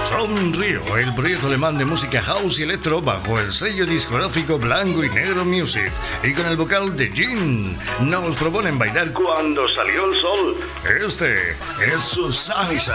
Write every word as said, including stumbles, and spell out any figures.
Son Río, el proyecto alemán de música house y electro bajo el sello discográfico Blanco y Negro Music, y con el vocal de Jin nos proponen bailar cuando salió el sol. Este es su Sunny Side.